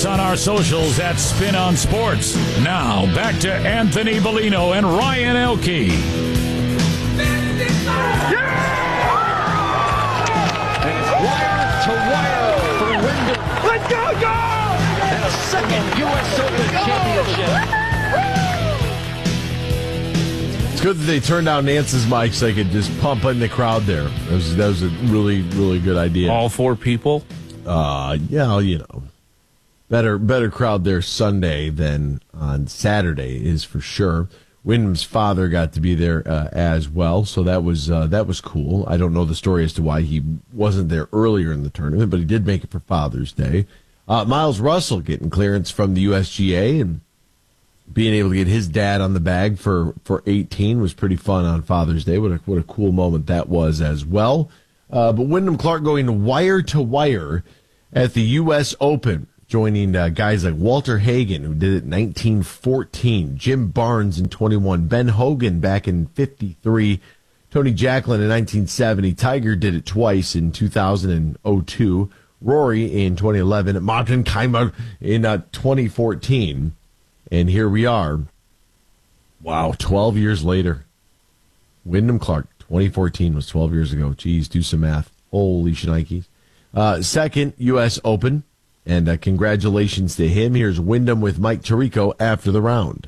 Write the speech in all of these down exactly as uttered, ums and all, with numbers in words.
us on our socials at Spin on Sports. Now, back to Anthony Bellino and Ryan Elke. Wire to wire for Wyndham. Let's go, go! And a second U S Open championship. It's good that they turned down Nance's mic so they could just pump in the crowd there. That was, that was a really, really good idea. All four people? Uh, yeah, you know, better better crowd there Sunday than on Saturday is for sure. Wyndham's father got to be there uh, as well, so that was uh, that was cool. I don't know the story as to why he wasn't there earlier in the tournament, but he did make it for Father's Day. Uh, Miles Russell getting clearance from the U S G A and being able to get his dad on the bag for, for eighteen was pretty fun on Father's Day. What a, what a cool moment that was as well. Uh, but Wyndham Clark going wire to wire at the U S Open, joining uh, guys like Walter Hagen, who did it in nineteen fourteen, Jim Barnes in twenty-one, Ben Hogan back in fifty-three, Tony Jacklin in nineteen seventy, Tiger did it twice in two thousand two, Rory in twenty eleven, Martin Keimer in uh, twenty fourteen. And here we are. Wow, twelve years later. Wyndham Clark, twenty fourteen was twelve years ago. Geez, do some math. Holy shnikes. Uh, second U S Open, and uh, congratulations to him. Here's Wyndham with Mike Tirico after the round.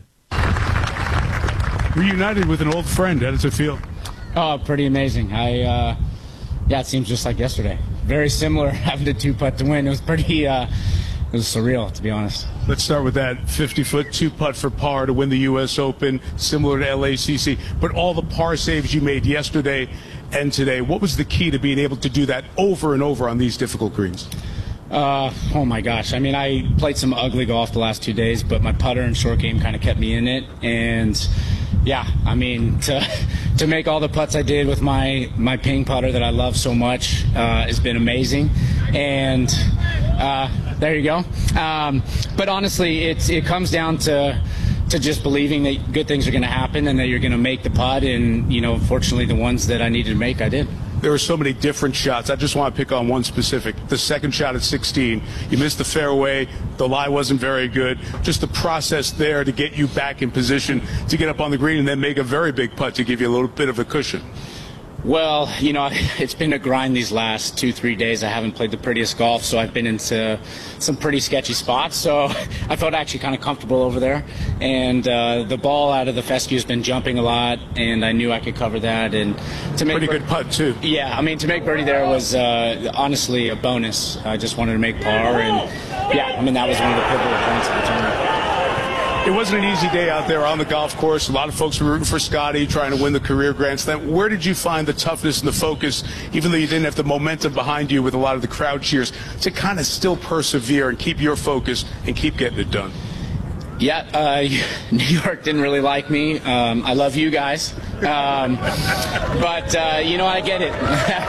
Reunited with an old friend. How does it feel? Oh, pretty amazing. I, uh, yeah, it seems just like yesterday. Very similar, having to two-putt to win. It was pretty, uh, it was surreal, to be honest. Let's start with that fifty-foot two-putt for par to win the U S Open, similar to L A C C. But all the par saves you made yesterday and today, what was the key to being able to do that over and over on these difficult greens? Uh, oh, my gosh. I mean, I played some ugly golf the last two days, but my putter and short game kind of kept me in it. And, yeah, I mean, to to make all the putts I did with my, my ping putter that I love so much uh, has been amazing. And uh, there you go. Um, but honestly, it's it comes down to to just believing that good things are going to happen and that you're going to make the putt. And, you know, fortunately, the ones that I needed to make, I did. There were so many different shots. I just want to pick on one specific. The second shot at sixteen. You missed the fairway. The lie wasn't very good. Just the process there to get you back in position to get up on the green and then make a very big putt to give you a little bit of a cushion. Well, you know, it's been a grind these last two, three days. I haven't played the prettiest golf, so I've been into some pretty sketchy spots. So I felt actually kind of comfortable over there. And uh, the ball out of the fescue has been jumping a lot, and I knew I could cover that. And to make pretty good putt, too. Yeah, I mean, to make birdie there was uh, honestly a bonus. I just wanted to make par, and yeah, I mean, that was one of the pivotal points of the tournament. It wasn't an easy day out there on the golf course. A lot of folks were rooting for Scotty, trying to win the career Grand Slam. Where did you find the toughness and the focus, even though you didn't have the momentum behind you with a lot of the crowd cheers, to kind of still persevere and keep your focus and keep getting it done? Yeah, uh, New York didn't really like me. Um, I love you guys. Um, but, uh, you know, I get it.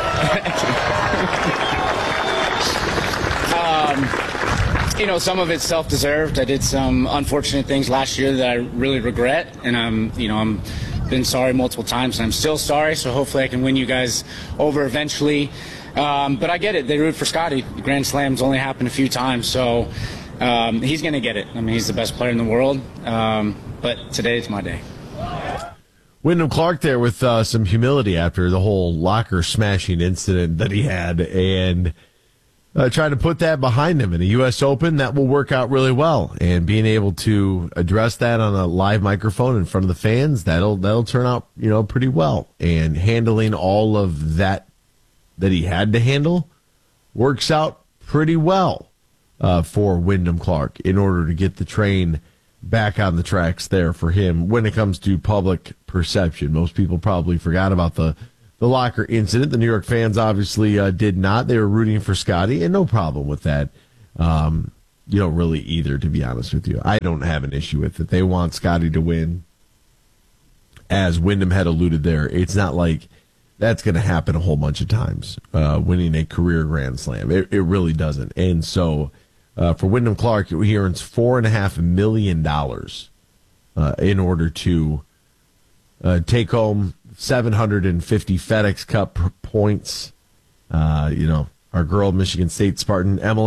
um, You know, some of it's self-deserved. I did some unfortunate things last year that I really regret, and I'm, you know, I'm been sorry multiple times, and I'm still sorry. So hopefully, I can win you guys over eventually. Um, but I get it. They root for Scotty. The Grand Slams only happened a few times, so um, he's going to get it. I mean, he's the best player in the world. Um, but today, it's my day. Wyndham Clark there with uh, some humility after the whole locker smashing incident that he had, and Uh, trying to put that behind him in a U S Open. That will work out really well, and being able to address that on a live microphone in front of the fans, that'll that'll turn out, you know, pretty well. And handling all of that that he had to handle works out pretty well uh, for Wyndham Clark in order to get the train back on the tracks there for him when it comes to public perception. Most people probably forgot about the The locker incident. The New York fans obviously uh, did not. They were rooting for Scotty, and no problem with that. Um, you don't really either, to be honest with you. I don't have an issue with it. They want Scotty to win. As Wyndham had alluded there, it's not like that's going to happen a whole bunch of times, uh, winning a career Grand Slam. It, it really doesn't. And so uh, for Wyndham Clark, he earns four point five million dollars uh, in order to uh, take home seven hundred fifty FedEx Cup points. Uh, you know, our girl, Michigan State Spartan, Emily,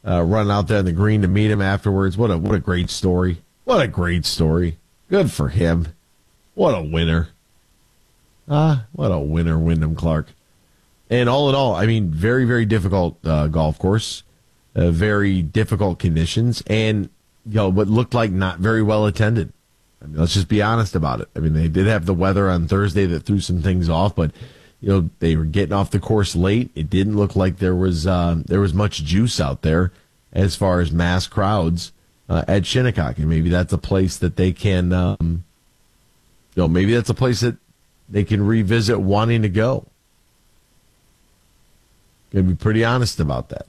uh, run out there in the green to meet him afterwards. What a what a great story. What a great story. Good for him. What a winner. Ah, what a winner, Wyndham Clark. And all in all, I mean, very, very difficult uh, golf course, uh, very difficult conditions, and you know what looked like not very well attended. I mean, let's just be honest about it. I mean, they did have the weather on Thursday that threw some things off, but you know they were getting off the course late. It didn't look like there was uh, there was much juice out there as far as mass crowds uh, at Shinnecock, and maybe that's a place that they can, um, you know, maybe that's a place that they can revisit wanting to go. Gonna be pretty honest about that.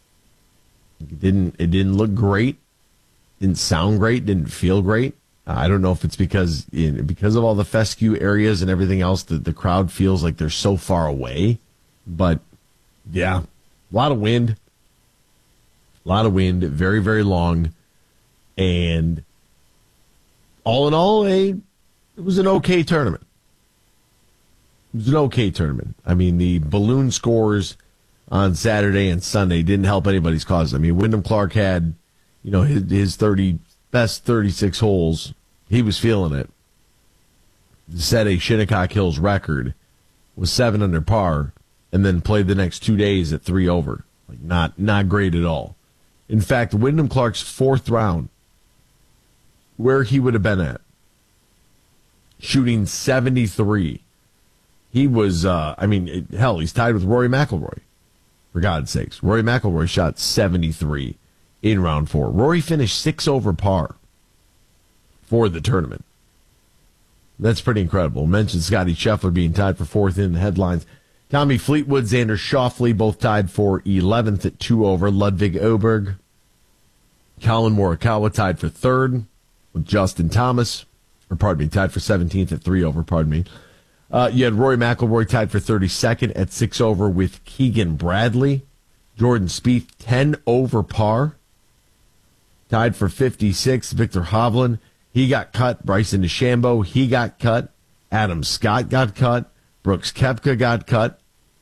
It didn't it didn't look great, didn't sound great, didn't feel great. Uh, I don't know if it's because in, because of all the fescue areas and everything else that the crowd feels like they're so far away. But yeah, a lot of wind, a lot of wind, very very long, and all in all, a it was an okay tournament. It was an okay tournament. I mean, the balloon scores on Saturday and Sunday didn't help anybody's cause. I mean, Wyndham Clark had, you know, his, his thirty best thirty-six holes. He was feeling it. Set a Shinnecock Hills record, was seven under par, and then played the next two days at three over. Like not not great at all. In fact, Wyndham Clark's fourth round, where he would have been at, shooting seventy-three. He was, uh, I mean, it, hell, he's tied with Rory McIlroy. For God's sakes. Rory McIlroy shot seventy-three in round four. Rory finished six over par for the tournament. That's pretty incredible. Mentioned Scotty Scheffler being tied for fourth in the headlines. Tommy Fleetwood, Xander Schauffele both tied for eleventh at two over. Ludwig Oberg, Colin Morikawa tied for third with Justin Thomas. Or pardon me, tied for seventeenth at three over, pardon me. Uh, you had Rory McIlroy tied for thirty-second at six over with Keegan Bradley. Jordan Spieth, ten over par. Tied for fifty-six. Victor Hovland, he got cut. Bryson DeChambeau, he got cut. Adam Scott got cut. Brooks Koepka got cut.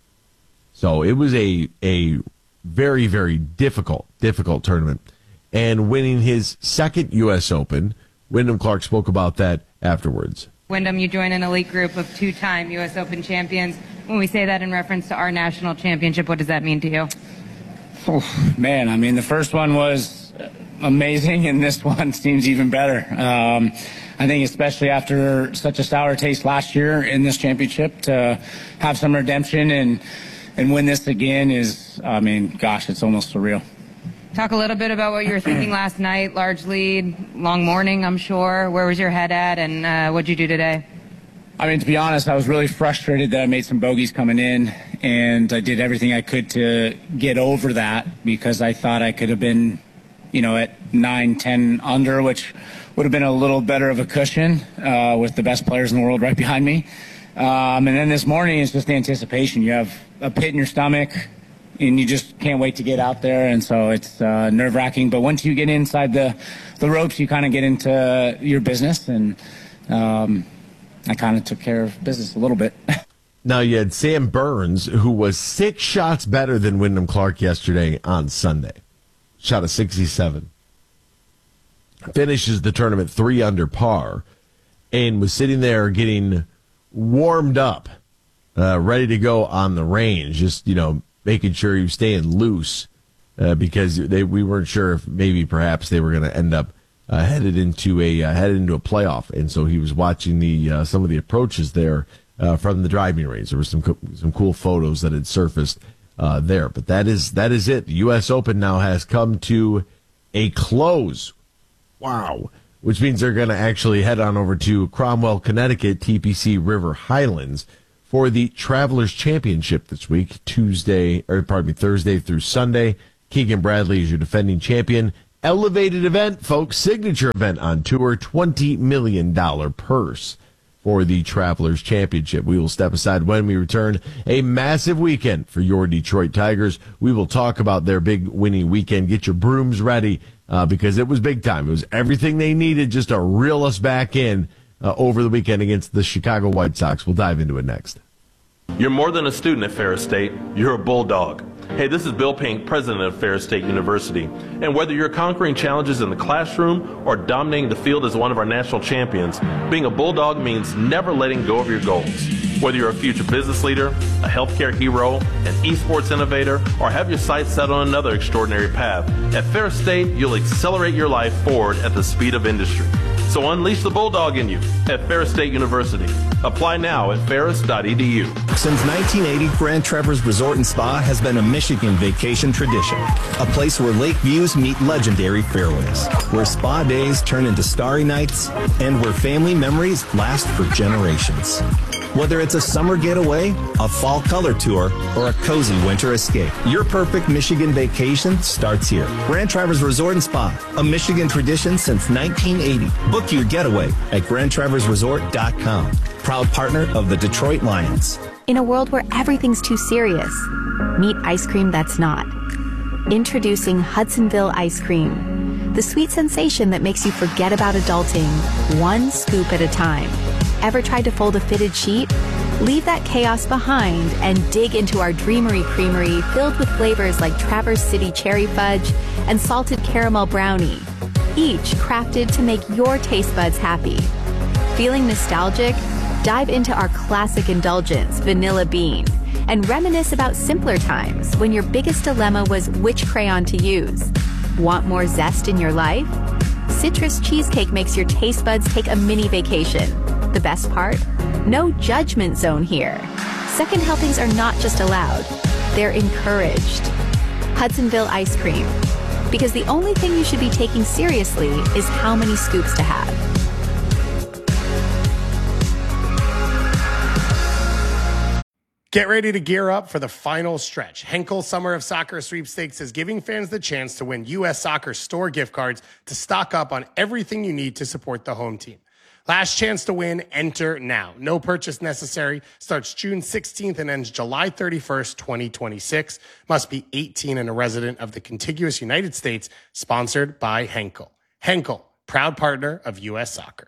So it was a, a very, very difficult, difficult tournament. And winning his second U S Open, Wyndham Clark spoke about that afterwards. Wyndham, you join an elite group of two-time U S Open champions. When we say that in reference to our national championship, what does that mean to you? Oh, man, I mean, the first one was amazing, and this one seems even better. Um, I think especially after such a sour taste last year in this championship, to have some redemption and, and win this again is, I mean, gosh, it's almost surreal. Talk a little bit about what you were thinking last night. Large lead, long morning, I'm sure. Where was your head at, and uh, what'd you do today? I mean, to be honest, I was really frustrated that I made some bogeys coming in, and I did everything I could to get over that because I thought I could have been, you know, at nine, ten under, which would have been a little better of a cushion uh, with the best players in the world right behind me. Um, and then this morning is just the anticipation. You have a pit in your stomach, and you just can't wait to get out there, and so it's uh, nerve-wracking. But once you get inside the, the ropes, you kind of get into your business, and um, I kind of took care of business a little bit. Now you had Sam Burns, who was six shots better than Wyndham Clark yesterday on Sunday. Shot a sixty-seven. Finishes the tournament three under par, and was sitting there getting warmed up, uh, ready to go on the range, just, you know, making sure he was staying loose uh, because they we weren't sure if maybe perhaps they were going to end up uh, headed into a uh, headed into a playoff, and so he was watching the uh, some of the approaches there uh, from the driving range. There were some co- some cool photos that had surfaced uh, there, but that is that is it. The U S Open now has come to a close. Wow. Which means they're going to actually head on over to Cromwell, Connecticut, T P C River Highlands, for the Travelers Championship this week, Tuesday, or pardon me, Thursday through Sunday. Keegan Bradley is your defending champion. Elevated event, folks, signature event on tour, twenty million dollars purse for the Travelers Championship. We will step aside when we return. A massive weekend for your Detroit Tigers. We will talk about their big winning weekend. Get your brooms ready uh, because it was big time. It was everything they needed just to reel us back in Uh, over the weekend against the Chicago White Sox. We'll dive into it next. You're more than a student at Ferris State. You're a Bulldog. Hey, this is Bill Pink, president of Ferris State University. And whether you're conquering challenges in the classroom or dominating the field as one of our national champions, being a Bulldog means never letting go of your goals. Whether you're a future business leader, a healthcare hero, an esports innovator, or have your sights set on another extraordinary path, at Ferris State, you'll accelerate your life forward at the speed of industry. So unleash the Bulldog in you at Ferris State University. Apply now at ferris dot e d u. Since nineteen eighty, Grand Traverse Resort and Spa has been a Michigan vacation tradition. A place where lake views meet legendary fairways, where spa days turn into starry nights, and where family memories last for generations. Whether it's a summer getaway, a fall color tour, or a cozy winter escape, your perfect Michigan vacation starts here. Grand Traverse Resort and Spa, a Michigan tradition since nineteen eighty. Book your getaway at grand traverse resort dot com. Proud partner of the Detroit Lions. In a world where everything's too serious, meet ice cream that's not. Introducing Hudsonville Ice Cream, the sweet sensation that makes you forget about adulting, one scoop at a time. Ever tried to fold a fitted sheet? Leave that chaos behind and dig into our Dreamery Creamery filled with flavors like Traverse City Cherry Fudge and Salted Caramel Brownie, each crafted to make your taste buds happy. Feeling nostalgic? Dive into our classic indulgence, Vanilla Bean, and reminisce about simpler times when your biggest dilemma was which crayon to use. Want more zest in your life? Citrus Cheesecake makes your taste buds take a mini vacation. The best part? No judgment zone here. Second helpings are not just allowed, they're encouraged. Hudsonville Ice Cream. Because the only thing you should be taking seriously is how many scoops to have. Get ready to gear up for the final stretch. Henkel Summer of Soccer Sweepstakes is giving fans the chance to win U S Soccer store gift cards to stock up on everything you need to support the home team. Last chance to win, enter now. No purchase necessary. Starts June sixteenth and ends July thirty-first, twenty twenty-six. Must be eighteen and a resident of the contiguous United States. Sponsored by Henkel. Henkel, proud partner of U S Soccer.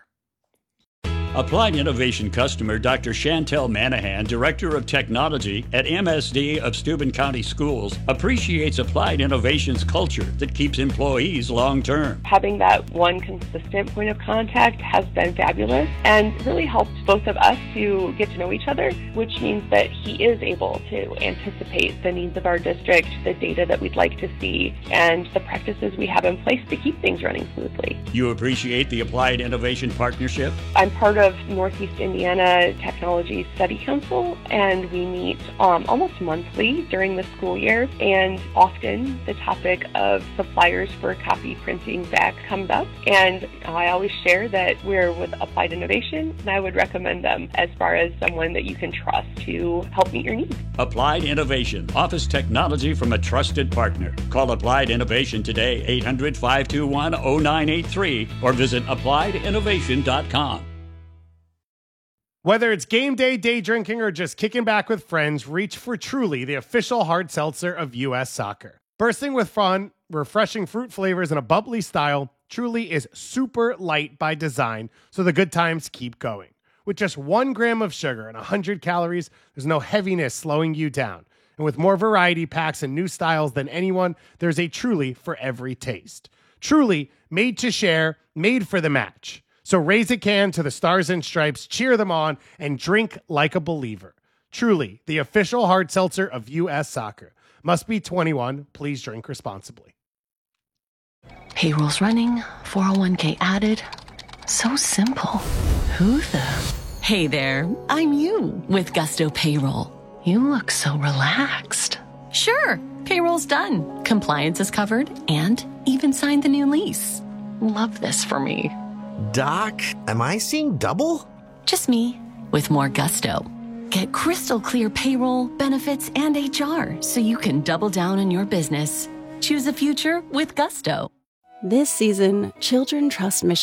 Applied Innovation customer Doctor Chantel Manahan, Director of Technology at M S D of Steuben County Schools, appreciates Applied Innovation's culture that keeps employees long-term. Having that one consistent point of contact has been fabulous and really helped both of us to get to know each other, which means that he is able to anticipate the needs of our district, the data that we'd like to see, and the practices we have in place to keep things running smoothly. You appreciate the Applied Innovation partnership? I'm part of of Northeast Indiana Technology Study Council, and we meet um, almost monthly during the school year, and often the topic of suppliers for copy printing back comes up, and I always share that we're with Applied Innovation, and I would recommend them as far as someone that you can trust to help meet your needs. Applied Innovation, office technology from a trusted partner. Call Applied Innovation today, eight hundred, five two one, zero nine eight three, or visit applied innovation dot com. Whether it's game day, day drinking, or just kicking back with friends, reach for Truly, the official hard seltzer of U S Soccer. Bursting with fun, refreshing fruit flavors, and a bubbly style, Truly is super light by design, so the good times keep going. With just one gram of sugar and one hundred calories, there's no heaviness slowing you down. And with more variety packs and new styles than anyone, there's a Truly for every taste. Truly, made to share, made for the match. So raise a can to the Stars and Stripes, cheer them on, and drink like a believer. Truly, the official hard seltzer of U S Soccer. Must be twenty-one. Please drink responsibly. Payroll's running, four oh one k added. So simple. Who the? Hey there, I'm you with Gusto Payroll. You look so relaxed. Sure, payroll's done. Compliance is covered and even signed the new lease. Love this for me. Doc, am I seeing double? Just me, with more gusto. Get crystal clear payroll, benefits, and H R so you can double down on your business. Choose a future with Gusto. This season, children trust Michigan.